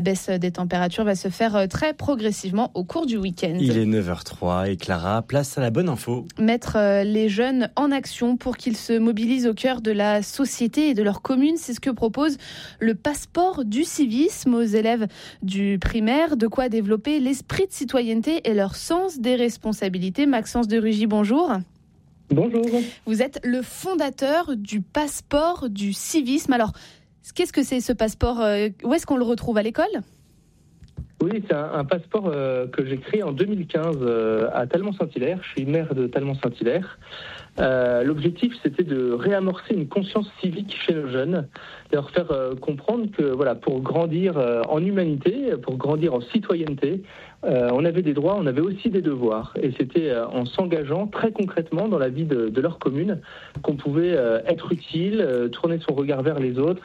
La baisse des températures va se faire très progressivement au cours du week-end. Il est 9h03 et Clara, place à la bonne info. Mettre les jeunes en action pour qu'ils se mobilisent au cœur de la société et de leur commune, c'est ce que propose le passeport du civisme aux élèves du primaire. De quoi développer l'esprit de citoyenneté et leur sens des responsabilités. Maxence de Rugy, bonjour. Bonjour. Vous êtes le fondateur du passeport du civisme. Alors, qu'est-ce que c'est ce passeport ? Où est-ce qu'on le retrouve à l'école ? Oui, c'est un passeport que j'ai créé en 2015 à Talmont-Saint-Hilaire. Je suis maire de Talmont-Saint-Hilaire. L'objectif, c'était de réamorcer une conscience civique chez nos jeunes, de leur faire comprendre que voilà, pour grandir en humanité, pour grandir en citoyenneté, on avait des droits, on avait aussi des devoirs. Et c'était en s'engageant très concrètement dans la vie de leur commune qu'on pouvait être utile, tourner son regard vers les autres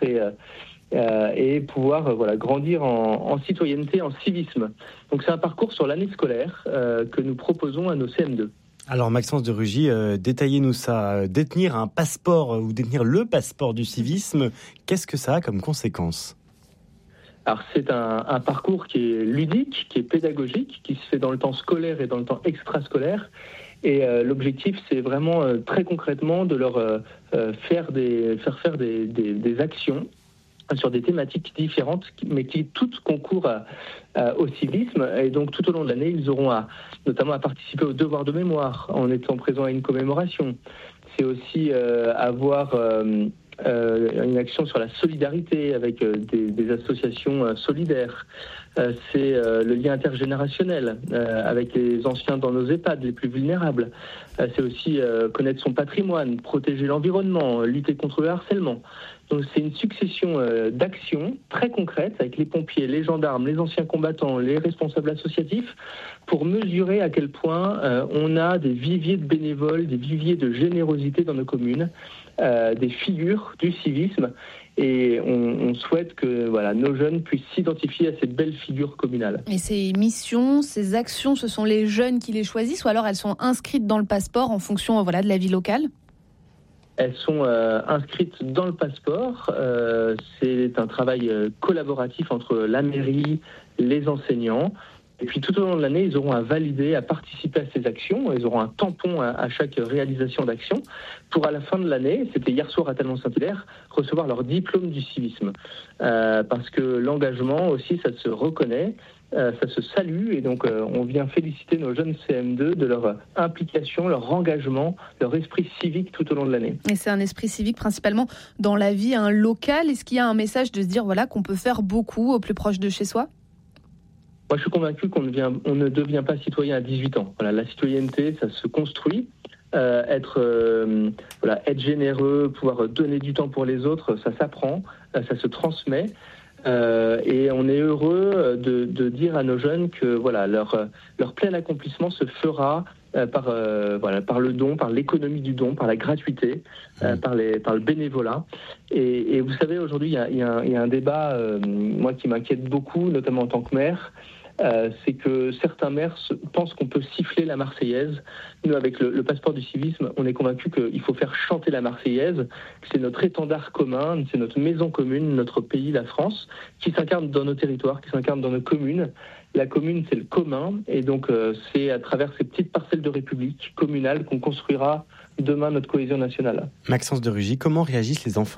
et pouvoir grandir en citoyenneté, en civisme. Donc c'est un parcours sur l'année scolaire que nous proposons à nos CM2. Alors Maxence de Rugy, détaillez-nous ça. Détenir un passeport ou détenir le passeport du civisme, qu'est-ce que ça a comme conséquence ? Alors c'est un parcours qui est ludique, qui est pédagogique, qui se fait dans le temps scolaire et dans le temps extrascolaire. Et l'objectif, c'est vraiment très concrètement de leur faire faire des actions sur des thématiques différentes, mais qui toutes concourent au civisme. Et donc, tout au long de l'année, ils auront notamment à participer au devoir de mémoire en étant présents à une commémoration. C'est aussi avoir une action sur la solidarité avec des associations solidaires. C'est le lien intergénérationnel avec les anciens dans nos EHPAD, les plus vulnérables. C'est aussi connaître son patrimoine, protéger l'environnement, lutter contre le harcèlement. Donc c'est une succession d'actions très concrètes avec les pompiers, les gendarmes, les anciens combattants, les responsables associatifs pour mesurer à quel point on a des viviers de bénévoles, des viviers de générosité dans nos communes, des figures du civisme. Et on souhaite que nos jeunes puissent s'identifier à ces belles figures communales. Et ces missions, ces actions, ce sont les jeunes qui les choisissent ou alors elles sont inscrites dans le passeport en fonction de la vie locale ? Elles sont inscrites dans le passeport. C'est un travail collaboratif entre la mairie, les enseignants. Et puis tout au long de l'année, ils auront à valider, à participer à ces actions. Ils auront un tampon à chaque réalisation d'action pour à la fin de l'année, c'était hier soir à Talmont-Saint-Hilaire, recevoir leur diplôme du civisme. Parce que l'engagement aussi, ça se reconnaît, ça se salue. Et donc on vient féliciter nos jeunes CM2 de leur implication, leur engagement, leur esprit civique tout au long de l'année. Et c'est un esprit civique principalement dans la vie locale. Est-ce qu'il y a un message de se dire qu'on peut faire beaucoup au plus proche de chez soi ? Moi, je suis convaincu qu'on ne devient pas citoyen à 18 ans. Voilà, la citoyenneté, ça se construit. Être généreux, pouvoir donner du temps pour les autres, ça s'apprend, ça se transmet. Et on est heureux de dire à nos jeunes que leur plein accomplissement se fera par le don, par l'économie du don, par la gratuité, par le bénévolat. Et vous savez, aujourd'hui, il y a un débat, moi, qui m'inquiète beaucoup, notamment en tant que maire. C'est que certains maires pensent qu'on peut siffler la Marseillaise. Nous, avec le passeport du civisme, on est convaincus qu'il faut faire chanter la Marseillaise. C'est notre étendard commun, c'est notre maison commune, notre pays, la France, qui s'incarne dans nos territoires, qui s'incarne dans nos communes. La commune, c'est le commun, et donc c'est à travers ces petites parcelles de République communale qu'on construira demain notre cohésion nationale. Maxence de Rugy, comment réagissent les enfants ?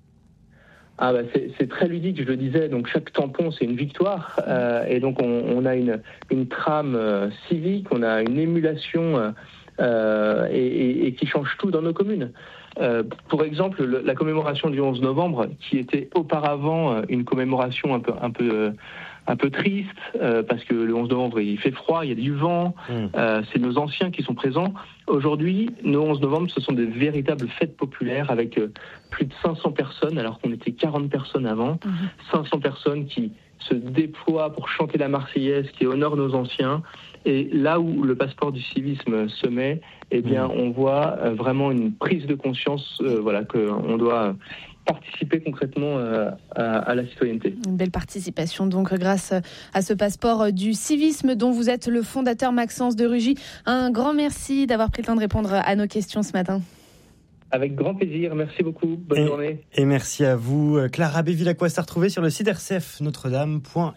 C'est très ludique, je le disais. Donc chaque tampon, c'est une victoire. Et donc on a une trame civique, on a une émulation et qui change tout dans nos communes. Pour exemple, la commémoration du 11 novembre, qui était auparavant une commémoration un peu triste, parce que le 11 novembre, il fait froid, il y a du vent, c'est nos anciens qui sont présents. Aujourd'hui, nos 11 novembre, ce sont des véritables fêtes populaires avec plus de 500 personnes, alors qu'on était 40 personnes avant. 500 personnes qui se déploient pour chanter la Marseillaise, qui honorent nos anciens. Et là où le passeport du civisme se met, on voit vraiment une prise de conscience qu'on doit participer concrètement à la citoyenneté. Une belle participation donc grâce à ce passeport du civisme dont vous êtes le fondateur, Maxence de Rugy. Un grand merci d'avoir pris le temps de répondre à nos questions ce matin. Avec grand plaisir, merci beaucoup, bonne journée. Et merci à vous. Clara Béville, à quoi ça retrouver sur le site rcfnotredame.fr.